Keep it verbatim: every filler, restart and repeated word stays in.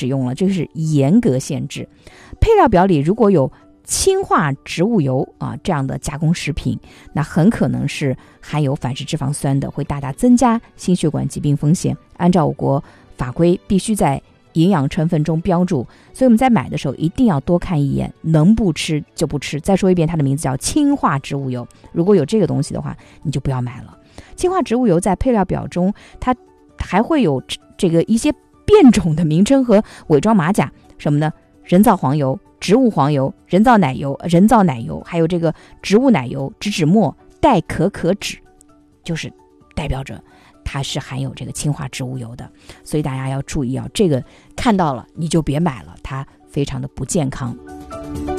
使用了，这个是严格限制。配料表里如果有氢化植物油啊这样的加工食品，那很可能是含有反式脂肪酸的，会大大增加心血管疾病风险。按照我国法规，必须在营养成分中标注，所以我们在买的时候一定要多看一眼，能不吃就不吃。再说一遍，它的名字叫氢化植物油，如果有这个东西的话，你就不要买了。氢化植物油在配料表中，它还会有这个一些变种的名称和伪装马甲，什么呢？人造黄油、植物黄油、人造奶油、人造奶油，还有这个植物奶油、植脂末、代可可脂，就是代表着它是含有这个氢化植物油的。所以大家要注意啊，这个看到了你就别买了，它非常的不健康。